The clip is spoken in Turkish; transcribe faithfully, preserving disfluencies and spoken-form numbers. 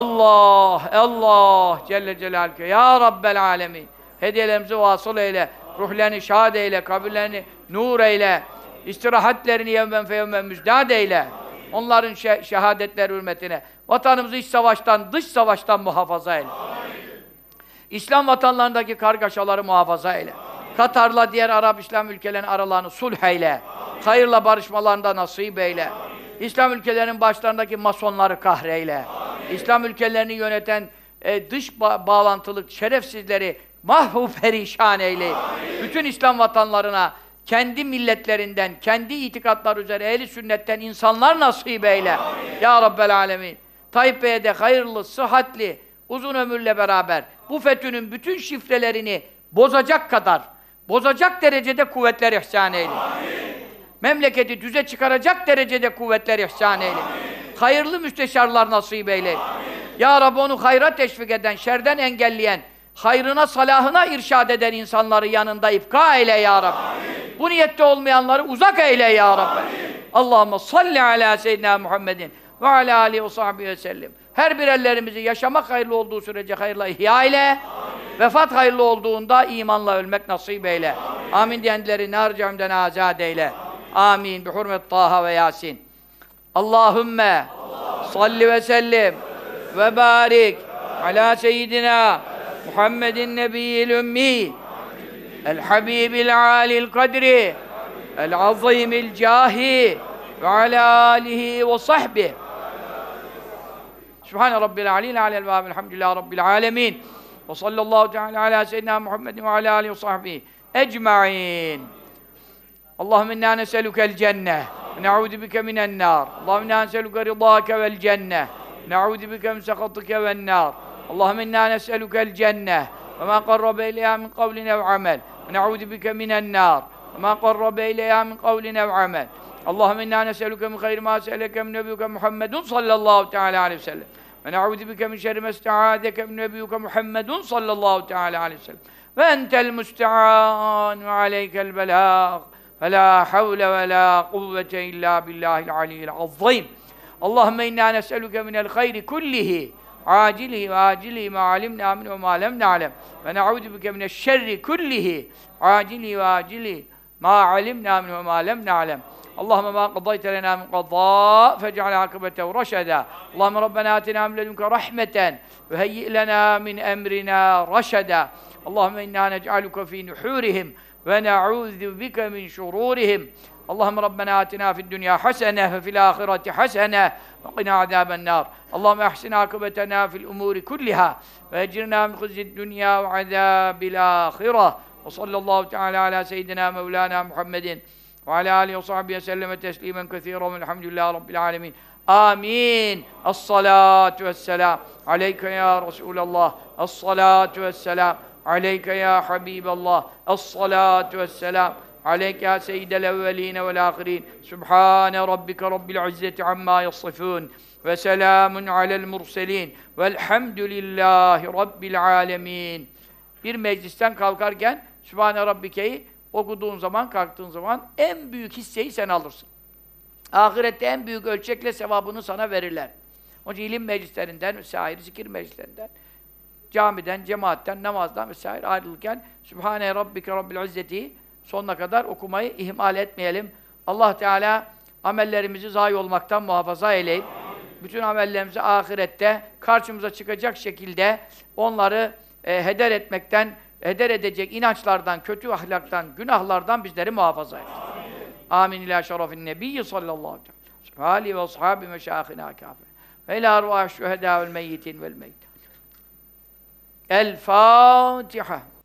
Allah, Allah Celle Celaluhu ya Rabbel Alemin. Hediyelerimizi vasıl eyle, ruhlerini şad eyle, kabirlerini nur eyle, istirahatlerini yevmen feyevmen müjdat eyle. Onların şe şehadetleri hürmetine vatanımızı iç savaştan, dış savaştan muhafaza eyle. Amin. İslam vatanlarındaki kargaşaları muhafaza eyle. Katar'la diğer Arap İslam ülkelerinin aralarını sulh eyle. Amin. Hayırla barışmalarında nasip eyle. Amin. İslam ülkelerinin başlarındaki masonları kahreyle. Amin. İslam ülkelerini yöneten e, dış ba bağlantılık şerefsizleri mahvu perişan eyle. Amin. Bütün İslam vatanlarına kendi milletlerinden, kendi itikatları üzere ehli sünnetten insanlar nasip eyle. Amin. Ya Rabbel Alemin. Tayyip Bey'e de hayırlı, sıhhatli, uzun ömürle beraber bu fethünün bütün şifrelerini bozacak kadar, bozacak derecede kuvvetler ihsan eyle. Amin. Memleketi düze çıkaracak derecede kuvvetler ihsan eyle. Amin. Hayırlı müsteşarlar nasip eyle. Amin. Ya Rabbi onu hayra teşvik eden, şerden engelleyen, hayrına, salahına irşad eden insanları yanında ipka eyle ya Rabbi. Amin. Bu niyette olmayanları uzak eyle ya Rabbi. Allahümme salli ala seyyidina Muhammedin ve ala alihi ve sahbihi ve sellem. Her birerlerimizi yaşamak hayırlı olduğu sürece hayırla ihya eyle. Amin. Vefat hayırlı olduğunda imanla ölmek nasip eyle. Amin, Amin diyenleri nar cehenneminden azad eyle. Amin. Amin. Bi hurmet Taha ve Yasin. Allahümme salli ve sellim ve barik ala seyyidina Muhammedin nebiyyil ümmi el habibil alil kadri el azimil cahi ve ala alihi ve sahbihi. Sübhane Rabbil alil alel ve elhamdülillahi Rabbil alemin. Ve sallallahu teala ala seyyidina Muhammedin ve ala alihi ve sahbihi ecma'in. Allahümme inna neselükel cenneh ve ne'udu bike minen nar. Allahümme inna neselüke rıdâke vel cenneh. Ne'udu bike min sekatike ven nar. Allahümme inna neselükel cenneh ve ma qarrabe ileyha min kavlin ev amel. Ne'udu bike minen nar. Ve ma qarrabe ileyha min kavlin ev amel. Allahümme inna neselüke min hayri ma se'eleke min nebiyyuke Muhammedun sallallahu teala aleyhi ve sellem. Ve ne'udu bike min şerri ma ista'adeke min nebiyyuke Muhammedun sallallahu teala aleyhi ve sellem. Ve entel musta'an ve aleykel belâg. Ve la havle ve la kuvvete illa billahil aliyyil azzim. Allahümme inna nes'eluke minel hayri kullihi acilihi ve acilihi ma alimna min ve ma lem na'lem. Ve ne'udu bike mineşşerri kullihi acilihi ve acilihi ma alimna min ve ma lem na'lem. Allahümme ma qadayte lena min qadâ fec'al akibetehu raşedâ. Allahümme Rabbena atina min ledunke rahmeten ve heyyi lena min emrina raşedâ. Allahümme inna nec'aluke fî nuhûrihim ve na'ûzu bike min şurûrihim. Allahümme Rabbena atina fid dünya hasene ve fil ahireti hasene ve qina azâben nâr. Allahümme ahsin akıbetena fil umûri kulliha ve ecirna min hızzid dünya ve azâbil âhire. Ve sallallahu teâlâ alâ seyyidina Mevlâna Muhammedin ve alâ âlihi ve sahbihi selleme teslîmen kethîran velhamdülillâhi rabbil âlemin. Amin. Es-salâtu vesselâm aleyke ya Resûlallah. Es-salâtu vesselâm aleyke ya Habiballah. Es-salâtu vesselâm aleyke ya seyyidel evvelîne vel âhirîn. Sübhâne rabbike rabbil izzeti ammâ yasifûn. Ve selâmun alel murselîn. Velhamdülillâhi rabbil âlemîn. Bir meclisten kalkarken Sübhâne rabbike'yi okuduğun zaman, kalktığın zaman en büyük hisseyi sen alırsın. Ahirette en büyük ölçekle sevabını sana verirler. Onun için ilim meclislerinden vesaire, zikir meclislerinden, camiden, cemaatten, namazdan vesaire ayrılırken Sübhane Rabbike Rabbil İzzeti sonuna kadar okumayı ihmal etmeyelim. Allah Teala amellerimizi zayi olmaktan muhafaza eyleyip, bütün amellerimizi ahirette karşımıza çıkacak şekilde onları e, heder etmekten, heder edecek inançlardan, kötü ahlaktan, günahlardan bizleri muhafaza et. Amin. İlâ şerefin nebiyyi sallallahu aleyhi ve sellem. Hâli ve ashâbi meşâhina kâfe. Ve ilâ arvâh şühedâ vel meyyitin vel meyyit. El Fâtiha.